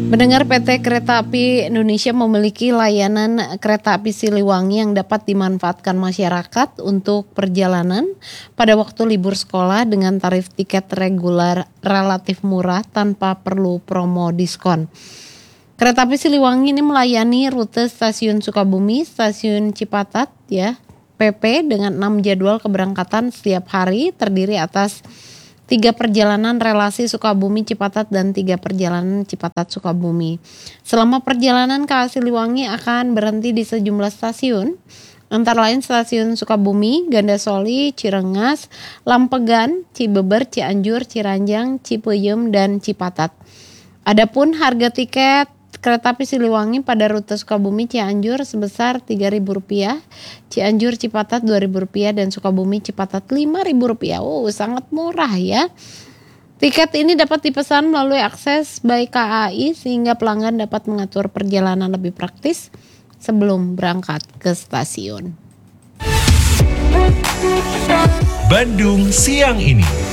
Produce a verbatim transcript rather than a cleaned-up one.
Mendengar P T Kereta Api Indonesia memiliki layanan kereta api Siliwangi yang dapat dimanfaatkan masyarakat untuk perjalanan pada waktu libur sekolah dengan tarif tiket reguler relatif murah tanpa perlu promo diskon. Kereta api Siliwangi ini melayani rute stasiun Sukabumi, stasiun Cipatat ya, P P dengan enam jadwal keberangkatan setiap hari terdiri atas tiga perjalanan relasi Sukabumi Cipatat dan tiga perjalanan Cipatat Sukabumi. Selama perjalanan K A Siliwangi akan berhenti di sejumlah stasiun, antara lain stasiun Sukabumi, Gandasoli, Cirengas, Lampegan, Cibeber, Cianjur, Ciranjang, Cipeyem, dan Cipatat. Adapun harga tiket kereta api Siliwangi pada rute Sukabumi Cianjur sebesar tiga ribu rupiah, Cianjur Cipatat dua ribu rupiah, dan Sukabumi Cipatat lima ribu rupiah. Oh, sangat murah ya. Tiket ini dapat dipesan melalui akses by K A I sehingga pelanggan dapat mengatur perjalanan lebih praktis sebelum berangkat ke stasiun. Bandung Siang Ini.